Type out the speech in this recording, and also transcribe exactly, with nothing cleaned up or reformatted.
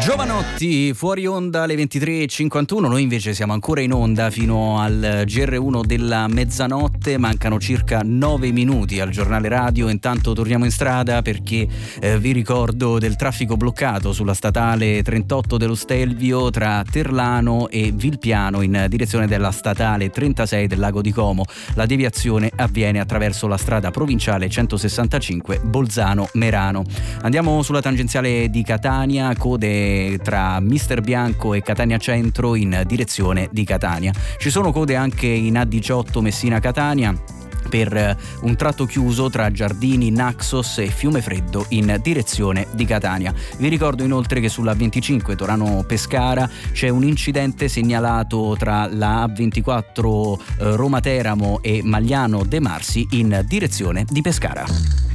Giovanotti, fuori onda alle ventitré e cinquantuno, noi invece siamo ancora in onda fino al G R uno della mezzanotte, mancano circa nove minuti al giornale radio. Intanto torniamo in strada perché eh, vi ricordo del traffico bloccato sulla statale trentotto dello Stelvio tra Terlano e Vilpiano in direzione della statale trentasei del Lago di Como. La deviazione avviene attraverso la strada provinciale centosessantacinque Bolzano-Merano. Andiamo sulla tangenziale di Catania, code tra Mister Bianco e Catania Centro in direzione di Catania. Ci sono code anche in A diciotto Messina-Catania per un tratto chiuso tra Giardini, Naxos e Fiumefreddo in direzione di Catania. Vi ricordo inoltre che sulla venticinque Torano-Pescara c'è un incidente segnalato tra la A ventiquattro Roma-Teramo e Magliano-De Marsi in direzione di Pescara.